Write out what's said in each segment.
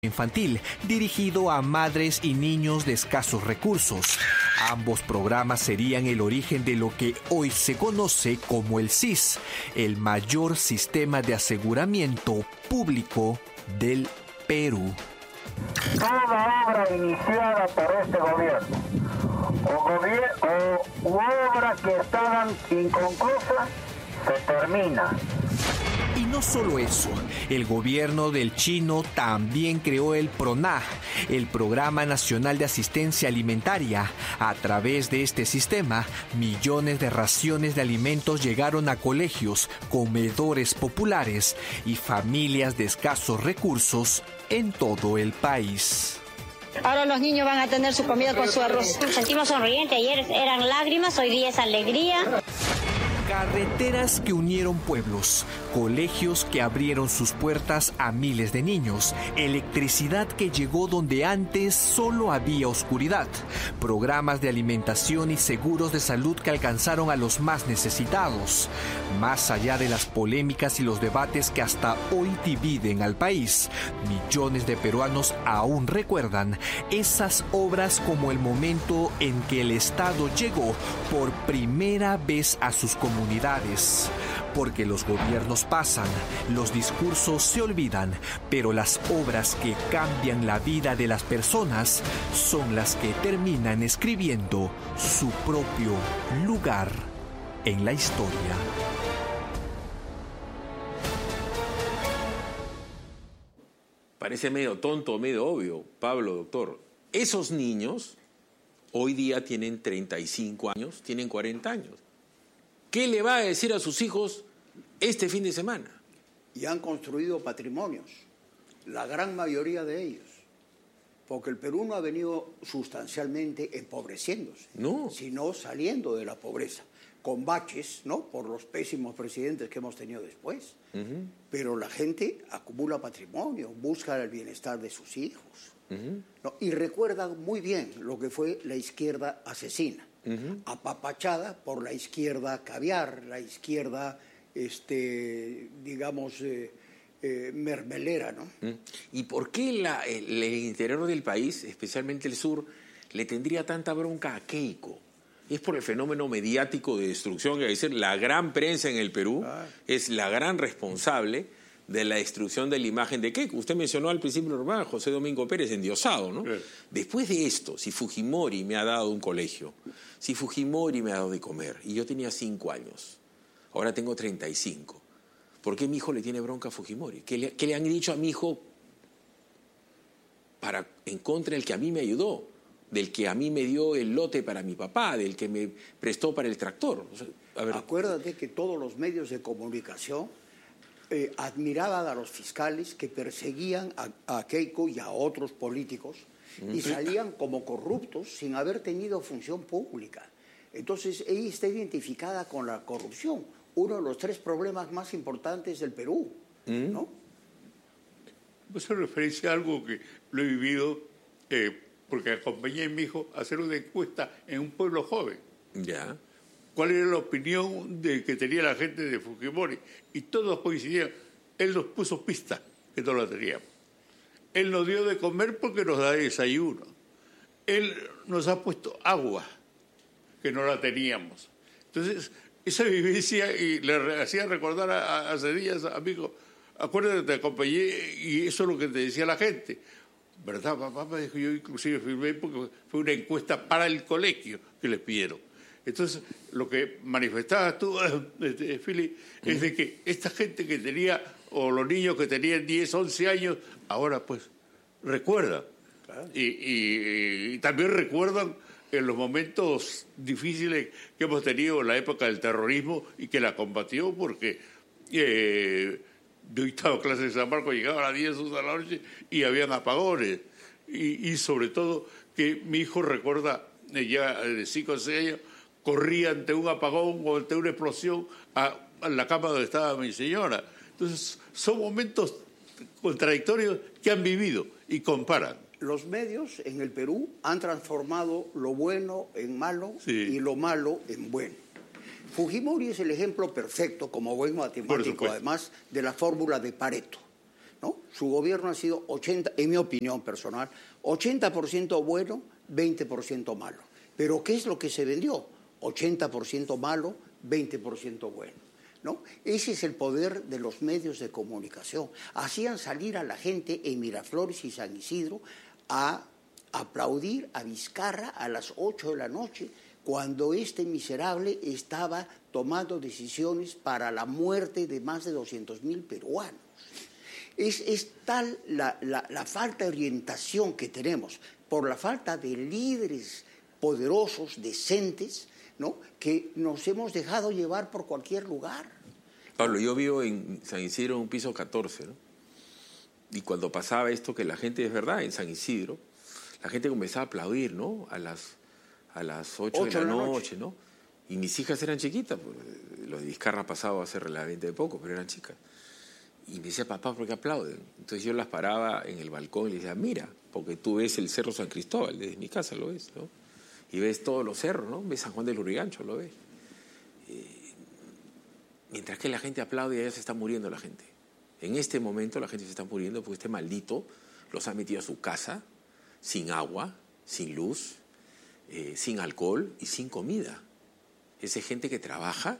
infantil, dirigido a madres y niños de escasos recursos. Ambos programas serían el origen de lo que hoy se conoce como el SIS, el mayor sistema de aseguramiento público del Perú. Toda obra iniciada por este gobierno o obras que estaban inconclusas se termina. Y no solo eso, el gobierno del Chino también creó el PRONAH, el Programa Nacional de Asistencia Alimentaria. A través de este sistema, millones de raciones de alimentos llegaron a colegios, comedores populares y familias de escasos recursos en todo el país. Ahora los niños van a tener su comida con su arroz. Nos sentimos sonrientes, ayer eran lágrimas, hoy día es alegría. Carreteras que unieron pueblos, colegios que abrieron sus puertas a miles de niños, electricidad que llegó donde antes solo había oscuridad, programas de alimentación y seguros de salud que alcanzaron a los más necesitados. Más allá de las polémicas y los debates que hasta hoy dividen al país, millones de peruanos aún recuerdan esas obras como el momento en que el Estado llegó por primera vez a sus comunidades. Porque los gobiernos pasan, los discursos se olvidan, pero las obras que cambian la vida de las personas son las que terminan escribiendo su propio lugar en la historia. Parece medio tonto, medio obvio, Pablo, doctor. Esos niños hoy día tienen 35 años, tienen 40 años. ¿Qué le va a decir a sus hijos este fin de semana? Y han construido patrimonios, la gran mayoría de ellos, porque el Perú no ha venido sustancialmente empobreciéndose, sino saliendo de la pobreza, con baches, ¿no?, por los pésimos presidentes que hemos tenido después. Pero la gente acumula patrimonio, busca el bienestar de sus hijos, ¿no? Y recuerda muy bien lo que fue la izquierda asesina. Apapachada por la izquierda caviar, la izquierda, mermelera, ¿no? ¿Y por qué el interior del país, especialmente el sur, le tendría tanta bronca a Keiko? Es por el fenómeno mediático de destrucción, que decir, la gran prensa en el Perú es la gran responsable de la destrucción de la imagen de Keiko. Usted mencionó al principio normal José Domingo Pérez endiosado, ¿no? Después de esto, si Fujimori me ha dado un colegio, si Fujimori me ha dado de comer, y yo tenía 5 años, ahora tengo 35, ¿por qué mi hijo le tiene bronca a Fujimori? ¿Qué le han dicho a mi hijo en contra del que a mí me ayudó, del que a mí me dio el lote para mi papá, del que me prestó para el tractor? O sea, a ver. Acuérdate que todos los medios de comunicación admiraban a los fiscales que perseguían a Keiko y a otros políticos y salían como corruptos sin haber tenido función pública. Entonces ella está identificada con la corrupción, uno de los 3 problemas más importantes del Perú, ¿no? Pues se referencia a algo que lo he vivido porque acompañé a mi hijo a hacer una encuesta en un pueblo joven. Ya. ¿Cuál era la opinión que tenía la gente de Fujimori? Y todos coincidían. Él nos puso pista, que no la teníamos. Él nos dio de comer porque nos da desayuno. Él nos ha puesto agua, que no la teníamos. Entonces, esa vivencia, y le hacía recordar hace días, amigo, acuérdate que te acompañé y eso es lo que te decía la gente. ¿Verdad, papá? Me dijo, yo inclusive firmé porque fue una encuesta para el colegio que les pidieron. Entonces, lo que manifestabas tú, Fili, es de que esta gente que tenía, o los niños que tenían 10, 11 años, ahora pues recuerdan. Claro. Y también recuerdan en los momentos difíciles que hemos tenido en la época del terrorismo y que la combatió porque yo estaba clase de San Marcos, llegaba a las 10 de la noche y habían apagones. Y sobre todo que mi hijo recuerda ya de 5 o 6 años, corría ante un apagón o ante una explosión a la cama donde estaba mi señora. Entonces, son momentos contradictorios que han vivido y comparan. Los medios en el Perú han transformado lo bueno en malo y lo malo en bueno. Fujimori es el ejemplo perfecto, como buen matemático, además, de la fórmula de Pareto. ¿no? Su gobierno ha sido 80%, en mi opinión personal, 80% bueno, 20% malo. Pero ¿qué es lo que se vendió? 80% malo, 20% bueno, ¿no? Ese es el poder de los medios de comunicación. Hacían salir a la gente en Miraflores y San Isidro a aplaudir a Vizcarra a las 8 de la noche, cuando este miserable estaba tomando decisiones para la muerte de más de 200.000 peruanos. Es tal la falta de orientación que tenemos, por la falta de líderes poderosos, decentes, ¿no?, que nos hemos dejado llevar por cualquier lugar. Pablo, yo vivo en San Isidro en un piso 14, ¿no? Y cuando pasaba esto, que la gente, es verdad, en San Isidro, la gente comenzaba a aplaudir, ¿no? A las 8 de la noche, ¿no? Y mis hijas eran chiquitas, pues, lo de Vizcarra ha pasado hace relativamente poco, pero eran chicas. Y me decía, papá, ¿por qué aplauden? Entonces yo las paraba en el balcón y les decía, mira, porque tú ves el Cerro San Cristóbal, desde mi casa lo ves, ¿no? Y ves todos los cerros, ¿no? Ves San Juan del Lurigancho, lo ves. Mientras que la gente aplaude, ya se está muriendo la gente. En este momento la gente se está muriendo porque este maldito los ha metido a su casa sin agua, sin luz, sin alcohol y sin comida. Esa gente que trabaja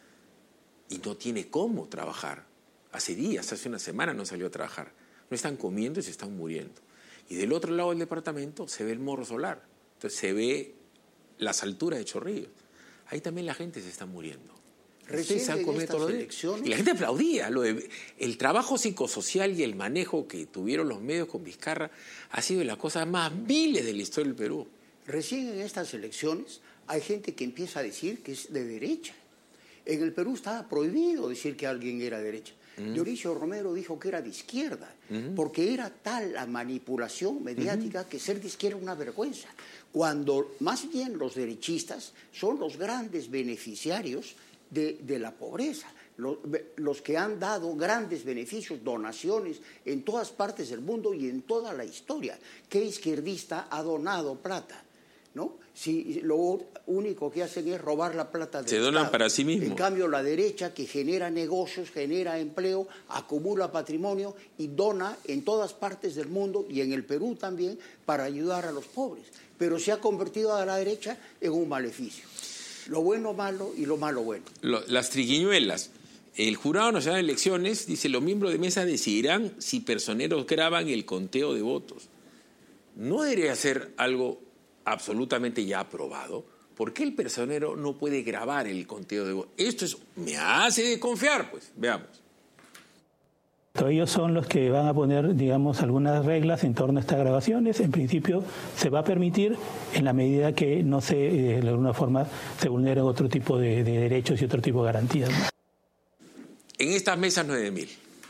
y no tiene cómo trabajar. Hace días, hace una semana no salió a trabajar. No están comiendo y se están muriendo. Y del otro lado del departamento se ve el Morro Solar. Entonces se ve las alturas de Chorrillos. Ahí también la gente se está muriendo. Recién en estas elecciones... Y la gente aplaudía. El trabajo psicosocial y el manejo que tuvieron los medios con Vizcarra ha sido de las cosas más viles de la historia del Perú. Recién en estas elecciones hay gente que empieza a decir que es de derecha. En el Perú estaba prohibido decir que alguien era de derecha. Dionisio Romero dijo que era de izquierda, porque era tal la manipulación mediática que ser de izquierda es una vergüenza. Cuando más bien los derechistas son los grandes beneficiarios de la pobreza, los que han dado grandes beneficios, donaciones en todas partes del mundo y en toda la historia. ¿Qué izquierdista ha donado plata? ¿No? Si lo único que hacen es robar la plata del Estado. Se donan para sí mismos. En cambio, la derecha, que genera negocios, genera empleo, acumula patrimonio y dona en todas partes del mundo y en el Perú también para ayudar a los pobres. Pero se ha convertido a la derecha en un maleficio. Lo bueno malo y lo malo bueno. Las triquiñuelas. El Jurado Nacional de Elecciones dice: los miembros de mesa decidirán si personeros graban el conteo de votos. No debería ser algo absolutamente ya aprobado. ¿Por qué el personero no puede grabar el conteo de votos? Esto me hace desconfiar, pues. Veamos. Ellos son los que van a poner, digamos, algunas reglas en torno a estas grabaciones. En principio se va a permitir en la medida que no se, de alguna forma, se vulneren otro tipo de derechos y otro tipo de garantías, ¿no? En estas mesas 9.000,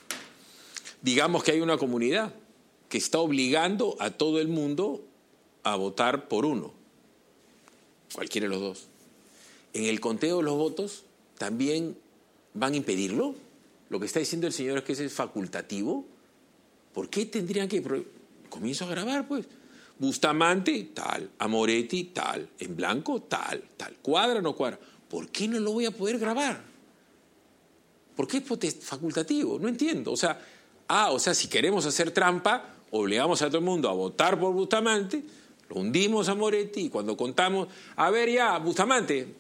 digamos que hay una comunidad que está obligando a todo el mundo a votar por uno, cualquiera de los dos. En el conteo de los votos también van a impedirlo. Lo que está diciendo el señor es que ese es facultativo. ¿Por qué tendrían que...? Comienzo a grabar, pues. Bustamante, tal. Amoretti, tal. En blanco, tal. ¿Cuadra o no cuadra? ¿Por qué no lo voy a poder grabar? ¿Por qué es facultativo? No entiendo. O sea, si queremos hacer trampa, obligamos a todo el mundo a votar por Bustamante, lo hundimos a Moretti y cuando contamos, a ver ya, Bustamante,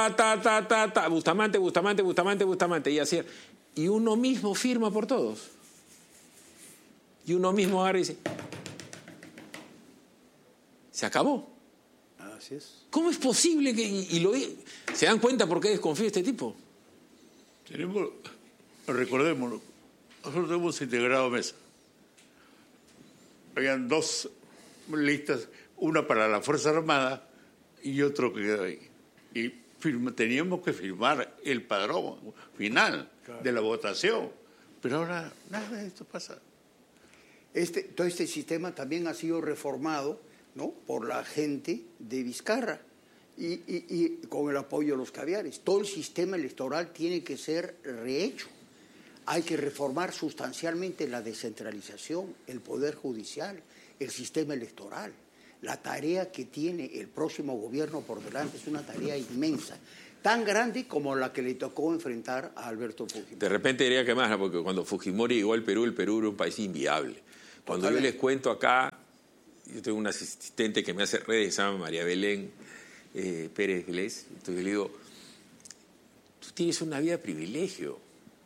Bustamante, y así. Y uno mismo firma por todos. Y uno mismo agarra y dice, se acabó. Así es. ¿Cómo es posible que...? ¿Se dan cuenta por qué desconfía este tipo? Recordémoslo, nosotros hemos integrado mesa. Habían dos listas, una para la Fuerza Armada y otro que quedó ahí. Y teníamos que firmar el padrón final de la votación. Pero ahora nada de esto pasa. Todo este sistema también ha sido reformado, ¿no?, por la gente de Vizcarra y con el apoyo de los caviares. Todo el sistema electoral tiene que ser rehecho. Hay que reformar sustancialmente la descentralización, el poder judicial, el sistema electoral. La tarea que tiene el próximo gobierno por delante es una tarea inmensa. tan grande como la que le tocó enfrentar a Alberto Fujimori. De repente diría que más, ¿no? Porque cuando Fujimori llegó al Perú, el Perú era un país inviable. Cuando yo les cuento acá, yo tengo una asistente que me hace redes, se llama María Belén Pérez Glés, entonces le digo, tú tienes una vida de privilegio,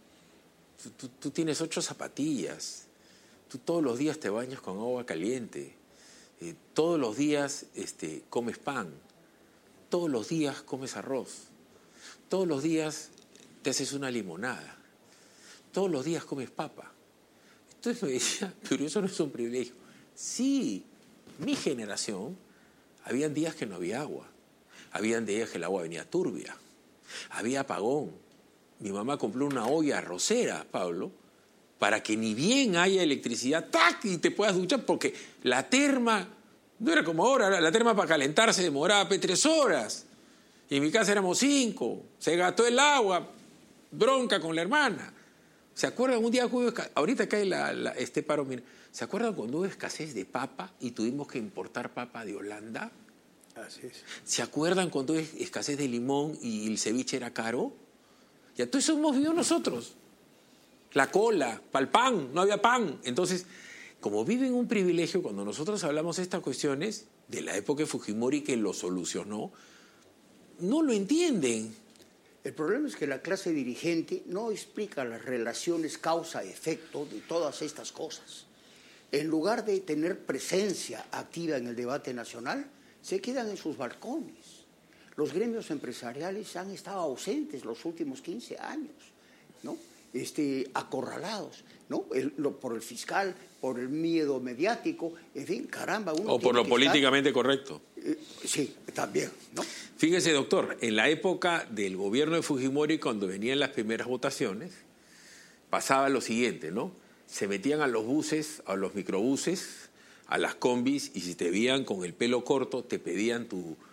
tú tienes 8 zapatillas, tú todos los días te bañas con agua caliente, todos los días comes pan, todos los días comes arroz, todos los días te haces una limonada, todos los días comes papa. Entonces me decía, pero eso no es un privilegio. Sí, mi generación, habían días que no había agua, habían días que el agua venía turbia, había apagón. Mi mamá compró una olla arrocera, Pablo, para que ni bien haya electricidad, ¡tac!, y te puedas duchar, porque la terma, no era como ahora, la terma para calentarse demoraba 3 horas. Y en mi casa éramos 5, se gastó el agua, bronca con la hermana. ¿Se acuerdan un día que hubo ahorita cae este paro? Mira, ¿se acuerdan cuando hubo escasez de papa y tuvimos que importar papa de Holanda? Así es. ¿Se acuerdan cuando hubo escasez de limón y el ceviche era caro? Y todo eso hemos vivido nosotros. La cola, para el pan, no había pan. Entonces, como viven un privilegio, cuando nosotros hablamos de estas cuestiones, de la época de Fujimori que lo solucionó, no lo entienden. El problema es que la clase dirigente no explica las relaciones causa-efecto de todas estas cosas. En lugar de tener presencia activa en el debate nacional, se quedan en sus balcones. Los gremios empresariales han estado ausentes los últimos 15 años, ¿no? Acorralados, ¿no? Por el fiscal, por el miedo mediático, en fin, caramba. O por lo políticamente correcto. Sí, también, ¿no? Fíjese, doctor, en la época del gobierno de Fujimori, cuando venían las primeras votaciones, pasaba lo siguiente, ¿no? Se metían a los buses, a los microbuses, a las combis, y si te veían con el pelo corto, te pedían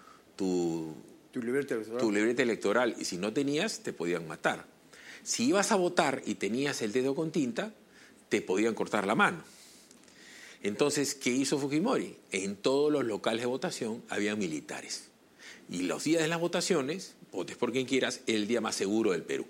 tu libreta electoral. Y si no tenías, te podían matar. Si ibas a votar y tenías el dedo con tinta, te podían cortar la mano. Entonces, ¿qué hizo Fujimori? En todos los locales de votación había militares. Y los días de las votaciones, votes por quien quieras, es el día más seguro del Perú.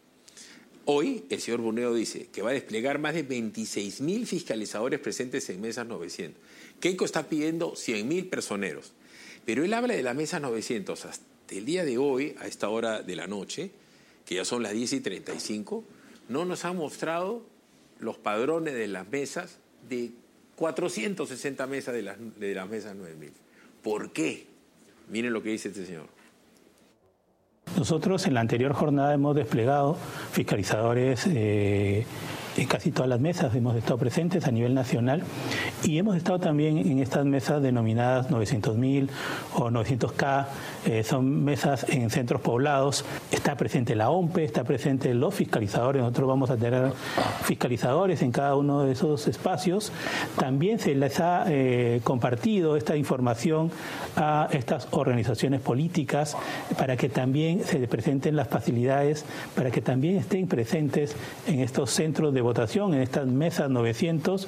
Hoy, el señor Burneo dice que va a desplegar más de 26.000 fiscalizadores presentes en mesas 900. Keiko está pidiendo 100.000 personeros. Pero él habla de la mesa 900 hasta el día de hoy, a esta hora de la noche, que ya son las 10:35, no nos han mostrado los padrones de las mesas de 460 mesas de las mesas 9.000. ¿Por qué? Miren lo que dice este señor. Nosotros en la anterior jornada hemos desplegado fiscalizadores en casi todas las mesas, hemos estado presentes a nivel nacional y hemos estado también en estas mesas denominadas 900.000 o 900K, son mesas en centros poblados, está presente la OMPE, está presente los fiscalizadores, nosotros vamos a tener fiscalizadores en cada uno de esos espacios. También se les ha compartido esta información a estas organizaciones políticas para que también se presenten las facilidades, para que también estén presentes en estos centros de votación, en estas mesas 900.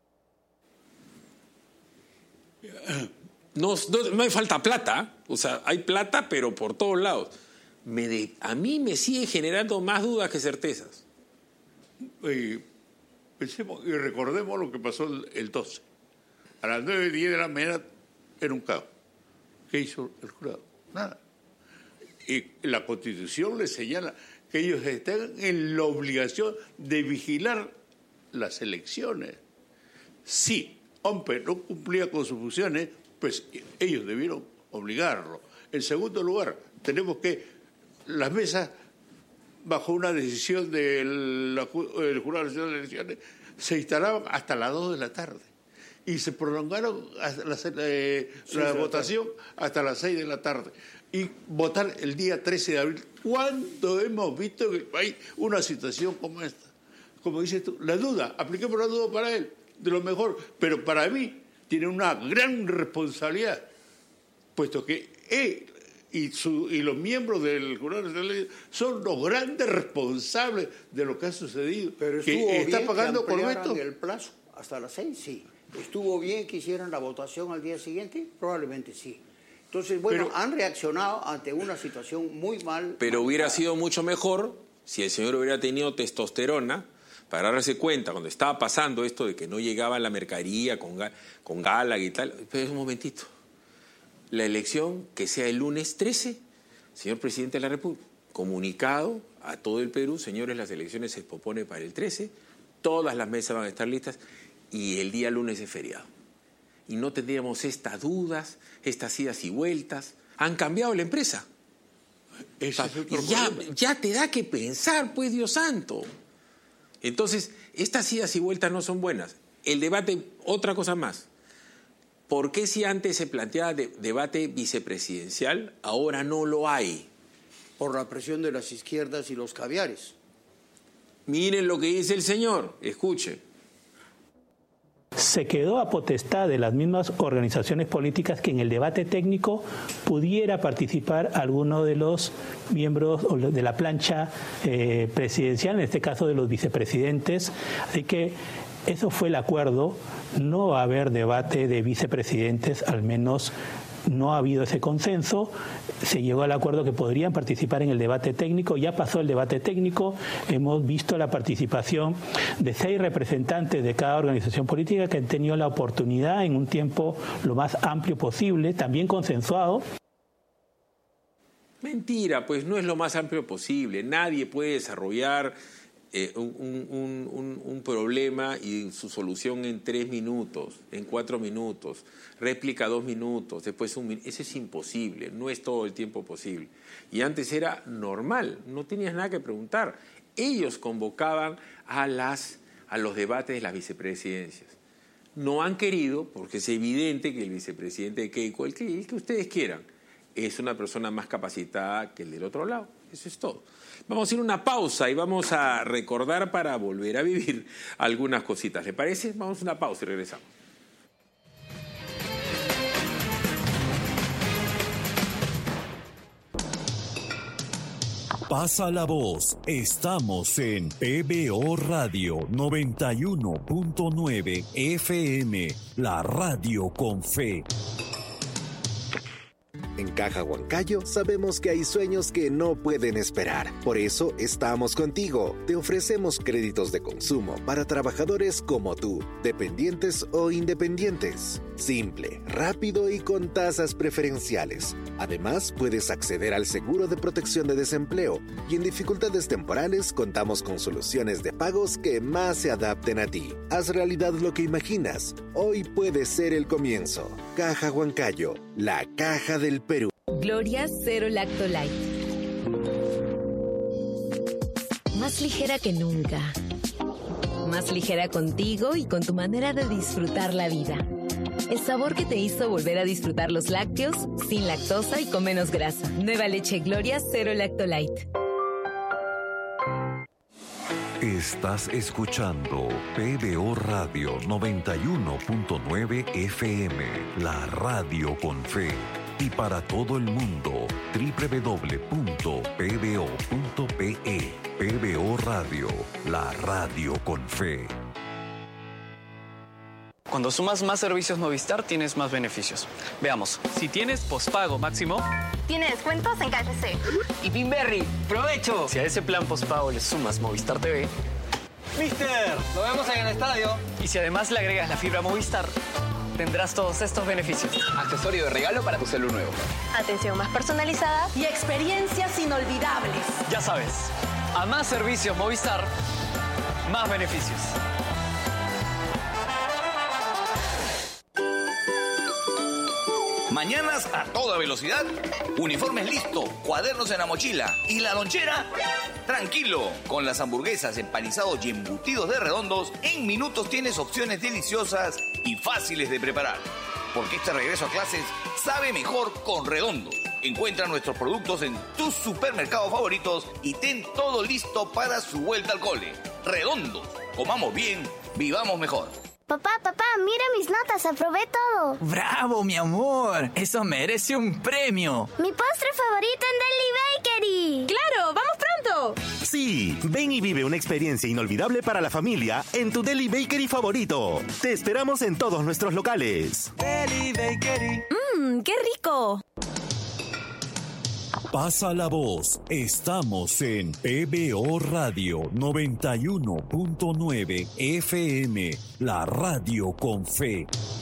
No hay falta plata, o sea, hay plata, pero por todos lados. A mí me sigue generando más dudas que certezas. Pensemos y recordemos lo que pasó el 12. A las 9:10 de la mañana era un caos. ¿Qué hizo el jurado? Nada. Y la Constitución les señala que ellos están en la obligación de vigilar las elecciones. Si OMPE no cumplía con sus funciones, pues ellos debieron obligarlo. En segundo lugar, tenemos que las mesas, bajo una decisión del Jurado Nacional de Elecciones, se instalaban hasta las 2 de la tarde y se prolongaron hasta la votación hasta las 6 de la tarde. Y votar el día 13 de abril. ¿Cuándo hemos visto en el país una situación como esta? Como dices tú, la duda, apliquemos la duda para él, de lo mejor, pero para mí tiene una gran responsabilidad, puesto que él y los miembros del Jurado Nacional son los grandes responsables de lo que ha sucedido. Pero estuvo que está pagando por el plazo hasta las 6, sí. ¿Estuvo bien que hicieran la votación al día siguiente? Probablemente sí. Entonces, bueno, han reaccionado ante una situación muy mal. Pero hubiera sido mucho mejor si el señor hubiera tenido testosterona para darse cuenta cuando estaba pasando esto de que no llegaba la mercadería con Gálaga y tal. Pero un momentito. La elección que sea el lunes 13, señor presidente de la República, comunicado a todo el Perú, señores, las elecciones se posponen para el 13, todas las mesas van a estar listas y el día lunes es feriado. Y no tendríamos estas dudas, estas idas y vueltas. Han cambiado la empresa. Ya te da que pensar, pues, Dios santo. Entonces, estas idas y vueltas no son buenas. El debate, otra cosa más. ¿Por qué si antes se planteaba debate vicepresidencial, ahora no lo hay? Por la presión de las izquierdas y los caviares. Miren lo que dice el señor, escuchen. Se quedó a potestad de las mismas organizaciones políticas que en el debate técnico pudiera participar alguno de los miembros de la plancha presidencial, en este caso de los vicepresidentes. Así que eso fue el acuerdo, no va a haber debate de vicepresidentes, al menos no ha habido ese consenso. Se llegó al acuerdo que podrían participar en el debate técnico. Ya pasó el debate técnico, hemos visto la participación de 6 representantes de cada organización política que han tenido la oportunidad en un tiempo lo más amplio posible, también consensuado. Mentira, pues no es lo más amplio posible. Nadie puede desarrollar un problema y su solución en 3 minutos, en 4 minutos, réplica 2 minutos, después 1 minuto. Eso es imposible, no es todo el tiempo posible. Y antes era normal, no tenías nada que preguntar. Ellos convocaban a los debates de las vicepresidencias. No han querido, porque es evidente que el vicepresidente de Keiko, el que ustedes quieran, es una persona más capacitada que el del otro lado. Eso es todo. Vamos a ir a una pausa y vamos a recordar para volver a vivir algunas cositas. ¿Le parece? Vamos a una pausa y regresamos. Pasa la voz. Estamos en PBO Radio 91.9 FM, la radio con fe. En Caja Huancayo sabemos que hay sueños que no pueden esperar. Por eso estamos contigo. Te ofrecemos créditos de consumo para trabajadores como tú, dependientes o independientes. Simple, rápido y con tasas preferenciales. Además, puedes acceder al seguro de protección de desempleo y en dificultades temporales contamos con soluciones de pagos que más se adapten a ti. Haz realidad lo que imaginas. Hoy puede ser el comienzo. Caja Huancayo, la caja del Perú. Gloria Cero Lacto Light. Más ligera que nunca. Más ligera contigo y con tu manera de disfrutar la vida. El sabor que te hizo volver a disfrutar los lácteos sin lactosa y con menos grasa. Nueva leche Gloria Cero Lacto Light. Estás escuchando PBO Radio 91.9 FM, la radio con fe. Y para todo el mundo, www.pbo.pe. PBO Radio, la radio con fe. Cuando sumas más servicios Movistar, tienes más beneficios. Veamos, si tienes pospago máximo... Tiene descuentos en KFC. Y Pinberry, ¡provecho! Si a ese plan pospago le sumas Movistar TV... ¡Mister! ¡Nos vemos en el estadio! Y si además le agregas la fibra Movistar, tendrás todos estos beneficios. Accesorio de regalo para tu celu nuevo. Atención más personalizada. Y experiencias inolvidables. Ya sabes, a más servicios Movistar, más beneficios. Mañanas a toda velocidad, uniformes listo, cuadernos en la mochila y la lonchera, tranquilo. Con las hamburguesas, empanizados y embutidos de Redondos, en minutos tienes opciones deliciosas y fáciles de preparar. Porque este regreso a clases sabe mejor con Redondos. Encuentra nuestros productos en tus supermercados favoritos y ten todo listo para su vuelta al cole. Redondos, comamos bien, vivamos mejor. Papá, mira mis notas, aprobé todo. ¡Bravo, mi amor! Eso merece un premio. Mi postre favorito en Deli Bakery. ¡Claro! ¡Vamos pronto! Sí, ven y vive una experiencia inolvidable para la familia en tu Deli Bakery favorito. Te esperamos en todos nuestros locales. Deli Bakery. ¡Qué rico! Pasa la voz. Estamos en PBO Radio 91.9 FM, la radio con fe.